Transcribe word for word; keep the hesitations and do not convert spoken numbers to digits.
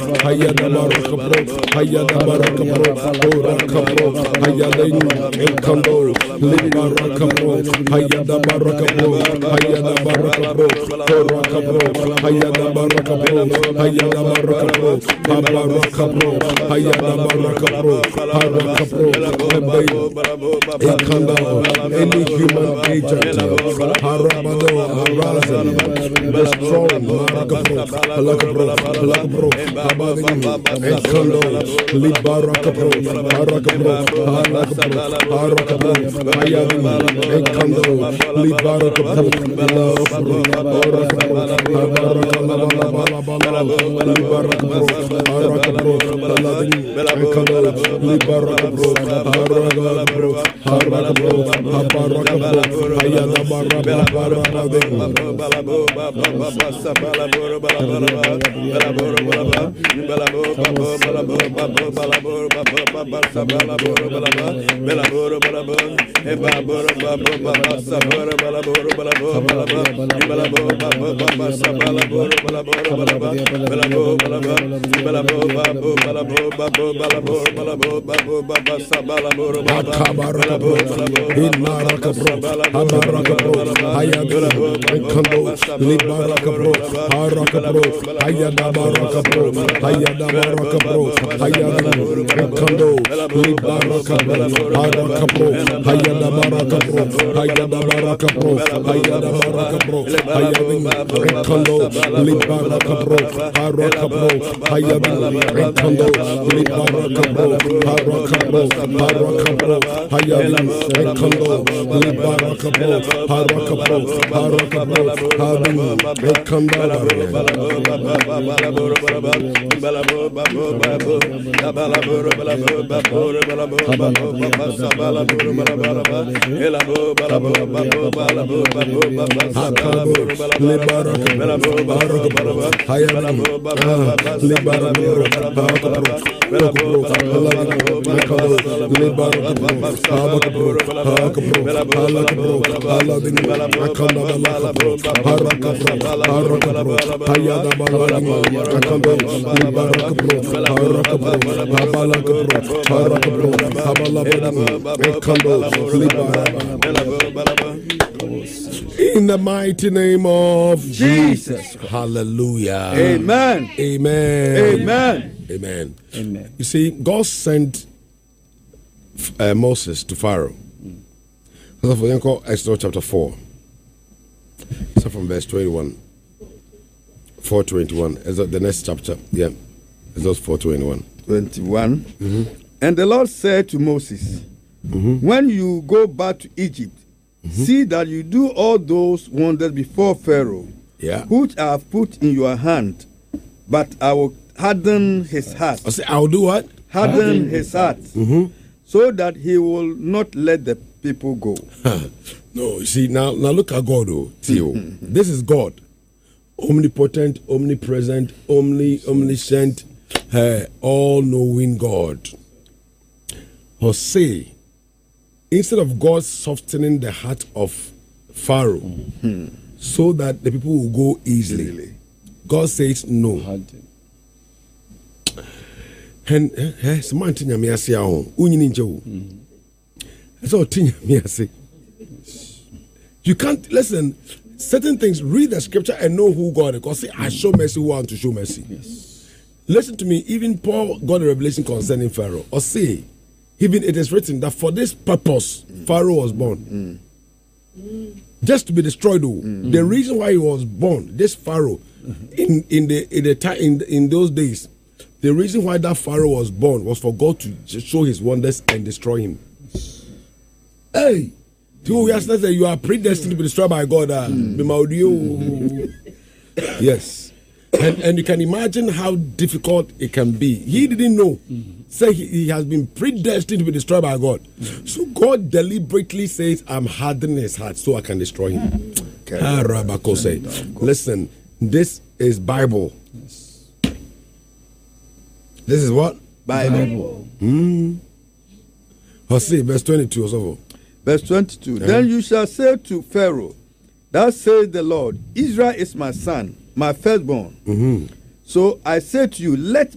Hayada Barakabro, Hayada Barakabro, Orakabro, Hayada Enkando, Libarakabro, Hayada Barakabro, Hayada Barakabro, Orakabro, Hayada Barakabro, Hayada Barakabro, Habarakabro, Hayada Barakabro, Harakabro, Enkanda, any human agent, Harabado, Harazan, destroying Marakabro, Halakabro, Halakabro, Habadin, Enkando, Libarakabro, Harakabro, Halakabro, Harakabro, Hayadin, Enkando, Libarakabro, Halakabro, Harakabro, Libarakabro, Harakabro, Haladin, Enkando, Libarakabro, Harakabro, Harakabro, Habarakabro, Hayada Barabarabadin. Libarakabro, Harakabro, Hayada Barakabro, Hayada Barakabro, Hayada Enkando, Libarakabro, Harakabro, Hayada Barakabro, Hayada Barakabro, Hayada Barakabro, Hayada Enkando, Libarakabro, Harakabro, Hayada Enkando, Libarakabro, Harakabro, Harakabro, Hayada Enkando, Libarakabro, Harakabro, Harakabro, Hayada Enkando. In the mighty name of Jesus. Hallelujah. Amen. Amen. Amen. Amen. Amen. You see, God sent uh, Moses to Pharaoh. Mm. Exodus chapter four. So from verse twenty-one. four twenty-one. Is that the next chapter? Yeah. Exodus four twenty-one. twenty-one. Mm-hmm. And the Lord said to Moses, mm-hmm. when you go back to Egypt, mm-hmm. see that you do all those wonders before Pharaoh, yeah. which I have put in your hand, but I will harden his heart. I say, I will do what? Harden, harden his heart, mm-hmm. so that he will not let the people go. No, you see, now, now look at God, oh, Theo. This is God. Omnipotent, omnipresent, omni, omniscient, uh, all-knowing God. Hosea, instead of God softening the heart of Pharaoh mm-hmm. so that the people will go easily, easily. God says no. And eh, you can't listen. Certain things, read the scripture and know who God is. Because say, I show mercy who I want to show mercy. Yes. Listen to me, even Paul got a revelation concerning Pharaoh. Or say, even it is written that for this purpose, mm. Pharaoh was born. Mm. Just to be destroyed. Though. Mm. The reason why he was born, this Pharaoh, mm-hmm. in, in the in the time in, in those days, the reason why that Pharaoh was born was for God to show his wonders and destroy him. Hey! Mm. You are predestined to be destroyed by God. Uh, mm. Yes. And, and you can imagine how difficult it can be. He didn't know. Mm-hmm. Say he, he has been predestined to be destroyed by God. Mm-hmm. So God deliberately says, I'm hardening his heart so I can destroy him. Okay. Ah, Rabakose. Listen, this is Bible. Yes. This is what? Bible. Hmm. Hosea, verse twenty-two or so. Verse twenty-two. Yeah. Then you shall say to Pharaoh, thus says the Lord, Israel is my son, my firstborn. Mm-hmm. So I say to you, let